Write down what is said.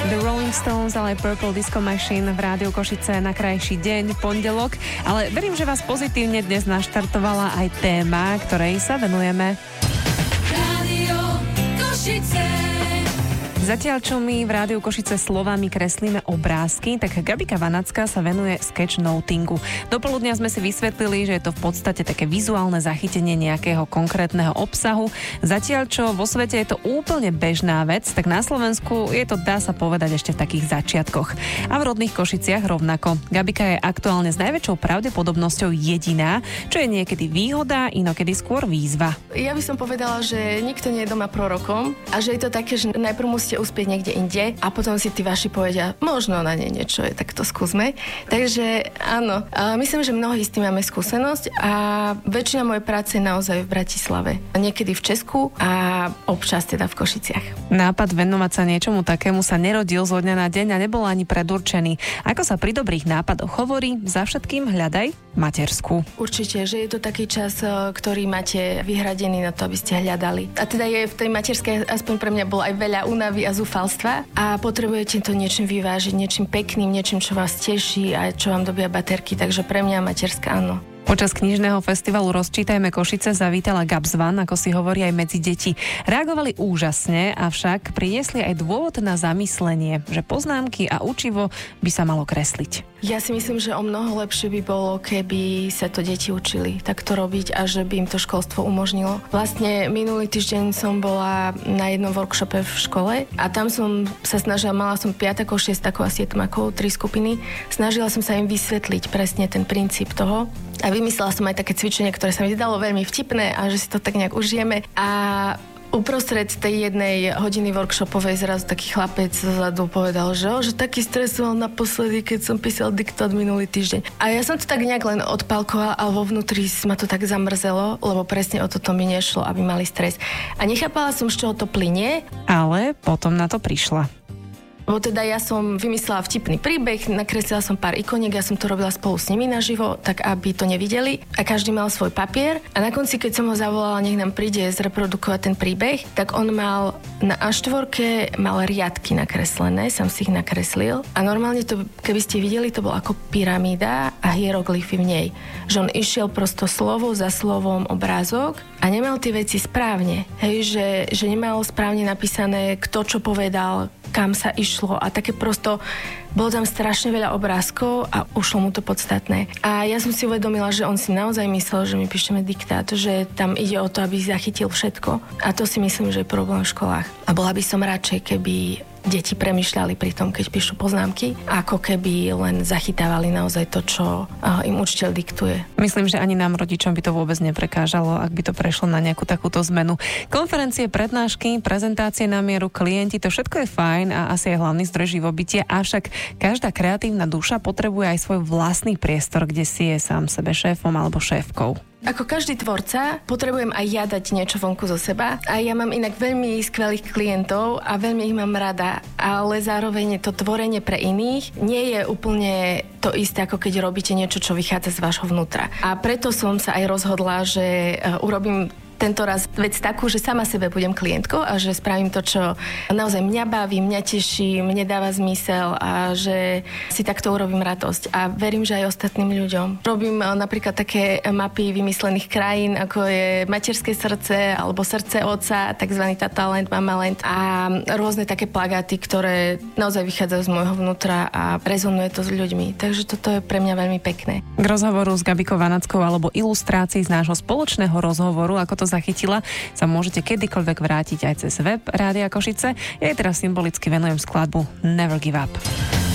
The Rolling Stones, ale Purple Disco Machine v Rádiu Košice na krajší deň, pondelok. Ale verím, že vás pozitívne dnes naštartovala aj téma, ktorej sa venujeme. Rádio Košice. Zatiaľ, čo my v Rádiu Košice slovami kreslíme obrázky, tak Gabika Vanacká sa venuje sketchnotingu. Dopoludnia sme si vysvetlili, že je to v podstate také vizuálne zachytenie nejakého konkrétneho obsahu. Zatiaľ, čo vo svete je to úplne bežná vec, tak na Slovensku je to, dá sa povedať, ešte v takých začiatkoch. A v rodných Košiciach rovnako. Gabika je aktuálne s najväčšou pravdepodobnosťou jediná, čo je niekedy výhoda, inokedy skôr výzva. Ja by som povedala, že nikto nie je doma prorokom a že je to také, že najprv musíte uspieť niekde inde a potom si tí vaši povedia, možno na nej niečo je, tak to skúsme. Takže áno, myslím, že mnohí s tým máme skúsenosť a väčšina mojej práce je naozaj v Bratislave. Niekedy v Česku a občas teda v Košiciach. Nápad venovať sa niečomu takému sa nerodil zo dňa na deň a nebol ani predurčený. Ako sa pri dobrých nápadoch hovorí, za všetkým hľadaj materskú. Určite, že je to taký čas, ktorý máte vyhradený na to, aby ste hľadali. A teda je v tej materskej, aspoň pre mňa bolo aj veľa únavy a zúfalstva a potrebujete to niečím vyvážiť, niečím pekným, niečím, čo vás teší a čo vám dobíja baterky, takže pre mňa materská áno. Počas knižného festivalu Rozčítajme Košice zavítala Gabzvan, ako si hovorí, aj medzi deti. Reagovali úžasne, avšak priniesli aj dôvod na zamyslenie, že poznámky a učivo by sa malo kresliť. Ja si myslím, že o mnoho lepšie by bolo, keby sa to deti učili takto robiť a že by im to školstvo umožnilo. Vlastne minulý týždeň som bola na jednom workshope v škole a tam som sa snažila, mala som 5-akov, 6-akov a 7-akov, 3 skupiny. Snažila som sa im vysvetliť presne ten princíp toho. A vymyslela som aj také cvičenie, ktoré sa mi zdalo veľmi vtipné a že si to tak nejak užijeme. A uprostred tej jednej hodiny workshopovej zrazu taký chlapec zozadu povedal, že taký stresoval naposledy, keď som písal diktát minulý týždeň. A ja som to tak nejak len odpálkovala a vo vnútri ma to tak zamrzelo, lebo presne o toto mi nešlo, aby mali stres. A nechápala som, z čoho to plynie. Ale potom na to prišla. Bo teda ja som vymyslela vtipný príbeh, nakreslila som pár ikoniek, ja som to robila spolu s nimi naživo, tak aby to nevideli a každý mal svoj papier a na konci, keď som ho zavolala, nech nám príde zreprodukovať ten príbeh, tak on mal na A4 mal riadky nakreslené, som si ich nakreslil a normálne to, keby ste videli, to bolo ako pyramída a hieroglyfy v nej. Že on išiel prosto slovo za slovom obrázok a nemal tie veci správne. Hej, že nemal správne napísané, kto čo povedal, kam sa išlo a také prosto, bolo tam strašne veľa obrázkov a ušlo mu to podstatné. A ja som si uvedomila, že on si naozaj myslel, že my píšeme diktát, že tam ide o to, aby zachytil všetko. A to si myslím, že je problém v školách. A bola by som radšej, keby deti premýšľali pri tom, keď píšu poznámky, ako keby len zachytávali naozaj to, čo im učiteľ diktuje. Myslím, že ani nám rodičom by to vôbec neprekážalo, ak by to prešlo na nejakú takúto zmenu. Konferencie, prednášky, prezentácie na mieru, klienti, to všetko je fajn a asi je hlavný zdroj živobytia, avšak každá kreatívna duša potrebuje aj svoj vlastný priestor, kde si je sám sebe šéfom alebo šéfkou. Ako každý tvorca, potrebujem aj ja dať niečo vonku zo seba a ja mám inak veľmi skvelých klientov a veľmi ich mám rada, ale zároveň to tvorenie pre iných nie je úplne to isté, ako keď robíte niečo, čo vychádza z vášho vnútra. A preto som sa aj rozhodla, že urobím tento raz vec takú, že sama sebe budem klientkou a že spravím to, čo naozaj mňa baví, mňa teší, mne dáva zmysel a že si takto urobím radosť. A verím, že aj ostatným ľuďom. Robím napríklad také mapy vymyslených krajín, ako je Materské srdce alebo Srdce otca, takzvaný Tatalent, Mamalent a rôzne také plagáty, ktoré naozaj vychádzajú z môjho vnútra a rezonuje to s ľuďmi. Takže toto je pre mňa veľmi pekné. K rozhovoru s Gabikou Vanackou alebo ilustrácií z nášho spoločného rozhovoru, ako to zachytila, sa môžete kedykoľvek vrátiť aj cez web Rádia Košice. Ja jej teraz symbolicky venujem skladbu Never Give Up.